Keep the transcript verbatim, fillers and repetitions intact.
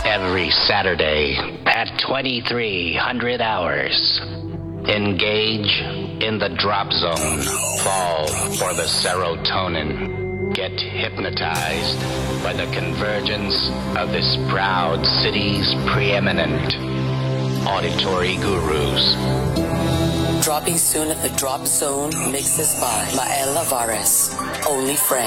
every Saturday at twenty-three hundred hours. Engage in the drop zone. Fall for the serotonin. Get hypnotized by the convergence of this proud city's preeminent auditory gurus. Dropping soon at the Drop Zone, mixes by Mael Lavares. Only friends.